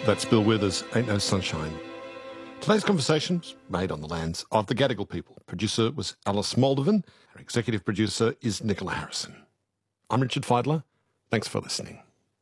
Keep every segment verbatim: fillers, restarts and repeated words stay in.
That's Bill Withers, Ain't No Sunshine. Today's conversation was made on the lands of the Gadigal people. Producer was Alice Moldovan. Our executive producer is Nicola Harrison. I'm Richard Feidler. Thanks for listening.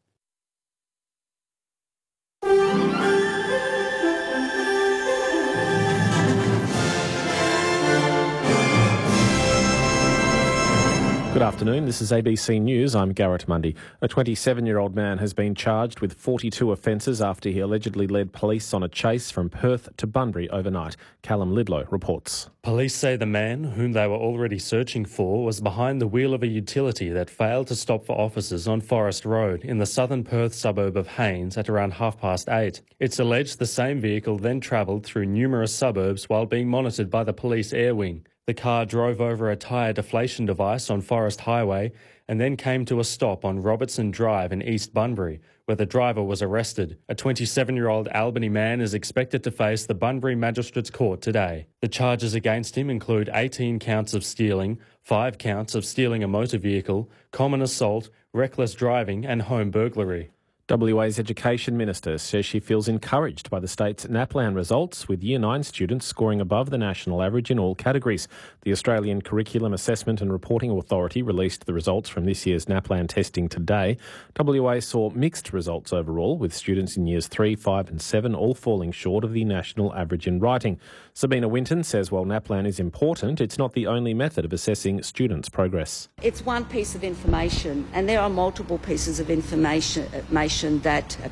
Good afternoon, this is A B C News. I'm Garrett Mundy. A twenty-seven-year-old man has been charged with forty-two offences after he allegedly led police on a chase from Perth to Bunbury overnight. Callum Lidlow reports. Police say the man, whom they were already searching for, was behind the wheel of a utility that failed to stop for officers on Forest Road in the southern Perth suburb of Haynes at around half past eight. It's alleged the same vehicle then travelled through numerous suburbs while being monitored by the police air wing. The car drove over a tyre deflation device on Forest Highway and then came to a stop on Robertson Drive in East Bunbury, where the driver was arrested. A twenty-seven-year-old Albany man is expected to face the Bunbury Magistrates Court today. The charges against him include eighteen counts of stealing, five counts of stealing a motor vehicle, common assault, reckless driving and home burglary. W A's Education Minister says she feels encouraged by the state's NAPLAN results, with Year nine students scoring above the national average in all categories. The Australian Curriculum Assessment and Reporting Authority released the results from this year's NAPLAN testing today. W A saw mixed results overall, with students in Years three, five and seven all falling short of the national average in writing. Sabina Winton says while NAPLAN is important, it's not the only method of assessing students' progress. It's one piece of information, and there are multiple pieces of information that